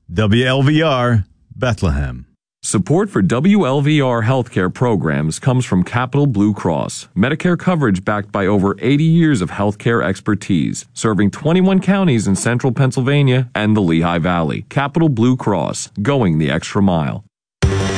WLVR, Bethlehem. Support for WLVR healthcare programs comes from Capital Blue Cross, Medicare coverage backed by over 80 years of healthcare expertise, serving 21 counties in central Pennsylvania and the Lehigh Valley. Capital Blue Cross, going the extra mile.